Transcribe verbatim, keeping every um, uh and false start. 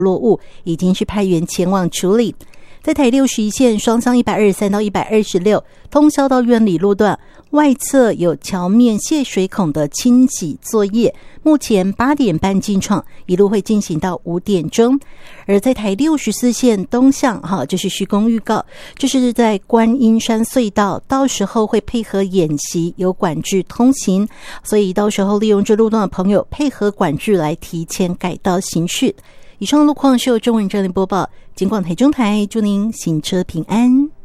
落物，已经是派员前往处理。在台六十一线双向一百二十三到一百二十六通霄到苑里路段外侧有桥面泄水孔的清洗作业，目前八点半进场，一路会进行到五点钟。而在台六十四线东向哈，这是施工预告，这是在观音山隧道，到时候会配合演习有管制通行，所以到时候利用这路段的朋友配合管制来提前改道行驶。以上路况是由中文整理播报，警广台中台，祝您行车平安。